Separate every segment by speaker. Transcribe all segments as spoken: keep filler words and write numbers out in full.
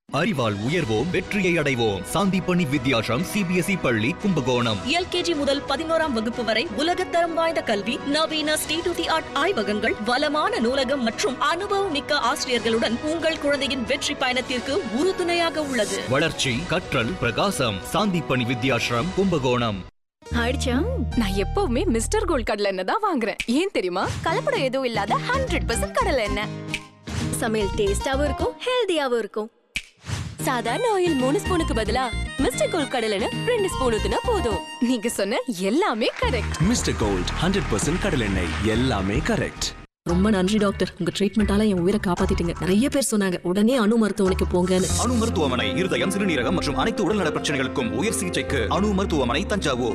Speaker 1: அறிவால் உயர்வோம், வெற்றியை அடைவோம். சாந்திப்பணி வித்யாசம் சிபிஎஸ்இ பள்ளி கும்பகோணம்.
Speaker 2: எல்கேஜி முதல் பதினோராம் வகுப்பு வரை உலகத்தரம் வாய்ந்த கல்வி, நவீன ஸ்டேட் ஆஃப் தி ஆர்ட் ஆய்வகங்கள், வளமான நூலகம் மற்றும் அனுபவம் மிக்க ஆசிரியர்களுடன் உங்கள் குழந்தையின் வெற்றி பயணத்திற்கு உறுதுணையாக உள்ளது.
Speaker 1: வளர்ச்சி, கற்றல், பிரகாசம். சாந்திப்பணி வித்யாசம் கும்பகோணம்.
Speaker 3: ஆயிடுச்சா? நான் எப்பவுமே மிஸ்டர் கோல்ட் கடலை எண்ணெய் தான் வாங்குறேன். ஏன் தெரியுமா? கலப்படம் எதுவும் இல்லாத ஹண்ட்ரட் பர்சன்ட் கடலை எண்ணெய்.
Speaker 4: சமையல் டேஸ்டாவும் இருக்கும், ஹெல்தியாவும் இருக்கும். சாதாரண ஆயில் மூணு ஸ்பூனுக்கு பதிலா மிஸ்டர் கோல்ட் கடலை எண்ணெய் ரெண்டு ஸ்பூன் ஊத்துனா போதும்.
Speaker 3: நீங்க சொன்ன எல்லாமே correct.
Speaker 5: Mister gold hundred percent கடலை எண்ணெய், எல்லாமே கரெக்ட்.
Speaker 6: ரொம்ப நன்றி டாக்டர், உங்க ட்ரீட்மெண்டால என் உயிரை காப்பாத்திட்டீங்க. நிறைய பேர் சொன்னாங்க உடனே அணு மருத்துவமனைக்கு போங்கன்னு.
Speaker 1: அணு மருத்துவமனை இருதயம், சிறுநீரகம் மற்றும் அனைத்து உடல்நல பிரச்சனைகளுக்கும் உயர் சிகிச்சைக்கு அணு மருத்துவமனை, தஞ்சாவூர்.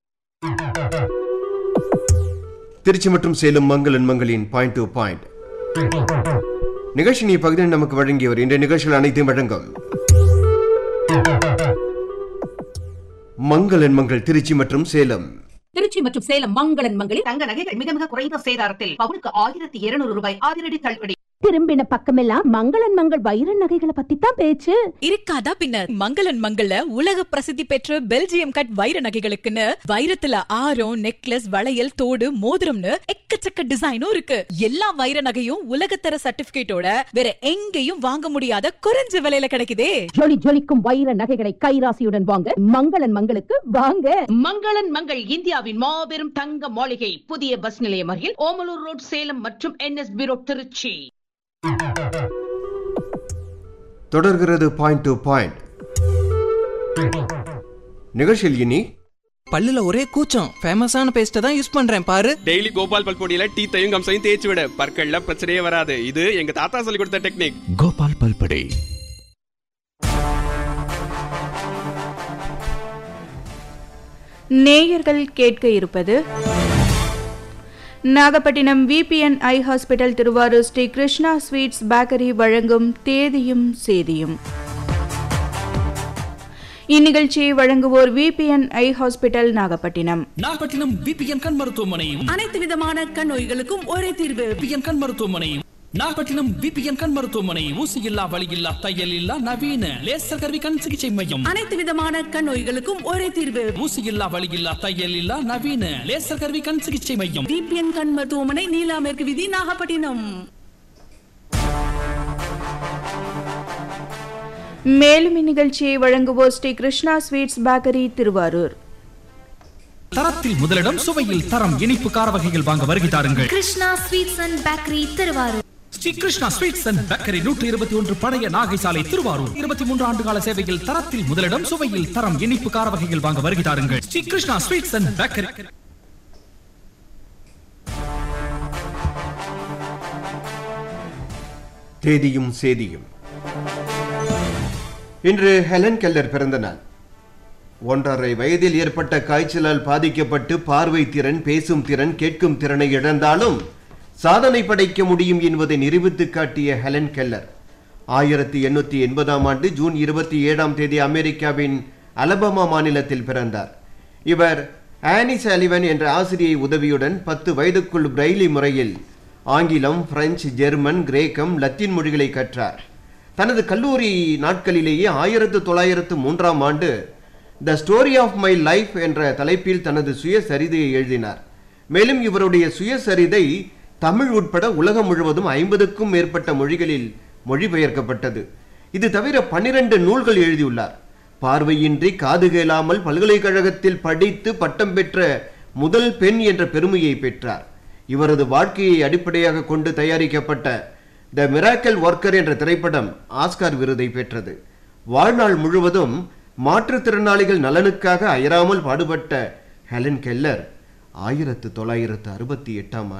Speaker 7: திருச்சி மற்றும் சேலம் மங்களன் மங்களின் பாயிண்ட் டு பாயிண்ட் நிகழ்ச்சி பகுதியில் நமக்கு வழங்கியவர் இன்றைய நிகழ்ச்சிகள் அனைத்தையும் வழங்கும் மங்களன் மங்கள் திருச்சி மற்றும் சேலம்.
Speaker 8: திருச்சி மற்றும் சேலம் மங்களன் மங்களில் தங்க நகைகள் மிக மிக குறைந்த சேதாரத்தில் பவுனுக்கு ஆயிரத்தி இருநூறு ரூபாய் அதிரடி தள்ளுபடி.
Speaker 9: திரும்பின பக்கமெல்லாம் மங்களன் மங்கள் வைர நகைகளை பத்தி தான் பேச்சு.
Speaker 2: இருக்காதா பின்னர். மங்களன் மங்கள்ல உலக பிரசித்தி பெற்ற பெல்ஜியம் கட் வைர நகைகளுக்குன்னு வைரத்துல ஆரம், நெக்லஸ், வளையல், தோடு, மோதிரம்னு எக்கச்சக்க டிசைனும் இருக்கு. எல்லா வைர நகையும் உலகத்தர சர்டிபிகேட்டோட வேற எங்கேயும் வாங்க முடியாத குறைஞ்ச விலையில கிடைக்குதே.
Speaker 9: ஜொலி ஜொலிக்கும் வைர நகைகளை கைராசியுடன் வாங்க மங்களன் மங்களுக்கு வாங்க.
Speaker 8: மங்களன் மங்கள் இந்தியாவின் மாபெரும் தங்க மாளிகை, புதிய பஸ் நிலையம் அருகில் ஓமலூர் ரோட், சேலம் மற்றும் என்எஸ் பி ரோட், திருச்சி.
Speaker 7: தொடர்கிறது பாயிண்ட் டு பாயிண்ட் நிகழ்ச்சியில். இனி
Speaker 10: பல்லுல ஒரே கூச்சம், ஃபேமஸான பேஸ்ட தான் யூஸ் பண்றேன் பாரு.
Speaker 11: டெய்லி கோபால் பல்பொடியில டீத்தையும் கம்சையும் தேய்ச்சி விட, பற்கள்ல பிரச்சனையே வராது. இது எங்க தாத்தா சொல்லி கொடுத்த டெக்னிக்.
Speaker 5: கோபால் பல்பொடி.
Speaker 12: நேயர்கள் கேட்க இருப்பது நாகப்பட்டினம் விபிஎன் ஐ hospital Thiruvarur Sri Krishna sweets bakery வழங்கும் தேதியும் சேதியும். இந்நிகழ்ச்சியை வழங்குவோர் விபிஎன் ஐ ஹாஸ்பிட்டல் நாகப்பட்டினம்.
Speaker 13: நாகப்பட்டினம் விபிஎன் கண் மருத்துவமனையும்
Speaker 2: அனைத்து விதமான கண் நோய்களுக்கும் ஒரே தீர்வு.
Speaker 13: விபிஎன் கண் மருத்துவமனையும் நாகப்பட்டினம் விபிஎன் கண் மருத்துவமனை. ஊசி இல்லா, வலி இல்லா, தையல் இல்லா, நவீன லேசர் கருவி கண் சிகிச்சை மையம்.
Speaker 2: அனைத்து விதமான கண் நோய்களுக்கும் ஒரே தீர்வு.
Speaker 13: ஊசி இல்லா, வலி இல்லா, தையல் இல்லா, நவீன லேசர் கருவி கண் சிகிச்சை மையம்.
Speaker 2: விபிஎன் கண் மருத்துவமனை, நீலா மேற்கு வீதி, நாகப்பட்டினம்.
Speaker 12: மேலும் இந்நிகழ்ச்சியை வழங்குவோர் ஸ்ரீ கிருஷ்ணா ஸ்வீட்ஸ் பேக்கரி திருவாரூர்.
Speaker 13: தரத்தில் முதலிடம், சுவையில் தரம். இனிப்பு கார வகைகள் வாங்க வருகை தாருங்கள்.
Speaker 14: Krishna sweets and bakery Thiruvarur.
Speaker 13: Sri Krishna sweets and bakery நூற்றி இருபத்தி ஒன்று பழைய நாகை சாலை, திருவாரூர். இருபத்தி மூன்று ஆண்டு கால சேவையில் தரத்தில் முதலிடம், சுவையில் தரம். இனிப்பு கார வகைகள் வாங்க வருகை தாருங்கள். Sri Krishna sweets and bakery.
Speaker 7: தேதியும் சேதியும். இன்று ஹெலன் கெல்லர் பிறந்த நாள். ஒன்றரை வயதில் ஏற்பட்ட காய்ச்சலால் பாதிக்கப்பட்டு பார்வை திறன், பேசும் திறன், கேட்கும் திறனை இழந்தாலும் சாதனை படைக்க முடியும் என்பதை நிரூபித்து காட்டிய ஹெலன் கெல்லர் ஆயிரத்தி எண்ணூத்தி எண்பதாம் ஆண்டு ஜூன் இருபத்தி ஏழாம் தேதி அமெரிக்காவின் அலபாமா மாநிலத்தில் பிறந்தார். இவர் ஆனி சாலிவன் என்ற ஆசிரியை உதவியுடன் பத்து வயதுக்குள் பிரெய்லி முறையில் ஆங்கிலம், பிரெஞ்சு, ஜெர்மன், கிரேக்கம், லத்தீன் மொழிகளை கற்றார். தனது கல்லூரி நாட்களிலேயே ஆயிரத்து தொள்ளாயிரத்து மூன்றாம் ஆண்டு the story of my life என்ற தலைப்பில் தனது சுயசரிதையை எழுதினார். மேலும் இவருடைய சுயசரிதை தமிழ் உட்பட உலகம் முழுவதும் ஐம்பதுக்கும் மேற்பட்ட மொழிகளில் மொழிபெயர்க்கப்பட்டது. இது தவிர பன்னிரண்டு நூல்கள் எழுதியுள்ளார். பார்வையின்றி, காது கேளாமல் பல்கலைக்கழகத்தில் படித்து பட்டம் பெற்ற முதல் பெண் என்ற பெருமையை பெற்றார். இவரது வாழ்க்கையை அடிப்படையாக கொண்டு தயாரிக்கப்பட்ட த மிராக்கல் ஒர்க்கர் என்ற திரைப்படம் ஆஸ்கார் விருதை பெற்றது. வாழ்நாள் முழுவதும் மாற்றுத்திறனாளிகள் நலனுக்காக அயராமல் பாடுபட்ட ஹெலன் கெல்லர் ஆயிரத்து தொள்ளாயிரத்து அறுபத்தி எட்டாம்